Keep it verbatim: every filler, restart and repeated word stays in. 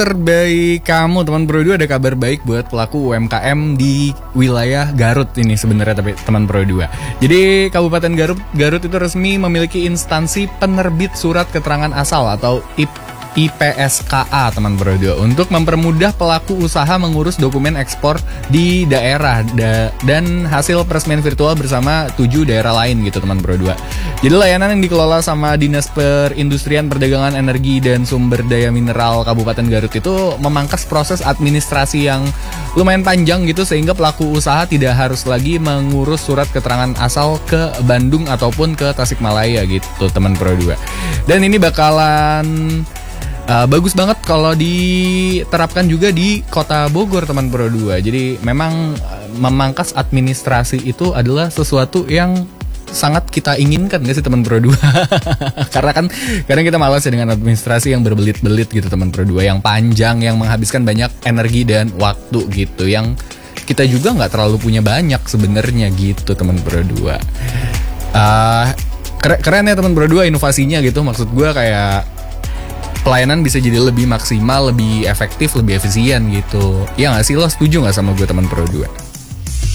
Terbaik kamu teman Pro dua, ada kabar baik buat pelaku U M K M di wilayah Garut ini sebenarnya tapi teman Pro dua. Jadi Kabupaten Garut Garut itu resmi memiliki instansi penerbit surat keterangan asal atau I P S K A teman Pro dua untuk mempermudah pelaku usaha mengurus dokumen ekspor di daerah da dan hasil peresmian virtual bersama tujuh daerah lain gitu teman Pro dua. Jadi layanan yang dikelola sama Dinas Perindustrian Perdagangan Energi dan Sumber Daya Mineral Kabupaten Garut itu memangkas proses administrasi yang lumayan panjang gitu sehingga pelaku usaha tidak harus lagi mengurus surat keterangan asal ke Bandung ataupun ke Tasikmalaya gitu teman Pro dua. Dan ini bakalan Uh, bagus banget kalau diterapkan juga di Kota Bogor teman Pro dua. Jadi memang uh, memangkas administrasi itu adalah sesuatu yang sangat kita inginkan gak sih teman Pro dua? Karena kan kadang kita malas ya dengan administrasi yang berbelit-belit gitu teman Pro dua, yang panjang, yang menghabiskan banyak energi dan waktu gitu, yang kita juga nggak terlalu punya banyak sebenarnya gitu teman Pro dua. Uh, keren, keren ya teman Pro dua inovasinya gitu. Maksud gue kayak pelayanan bisa jadi lebih maksimal, lebih efektif, lebih efisien gitu. Ya nggak sih, lo setuju nggak sama gue teman Pro dua?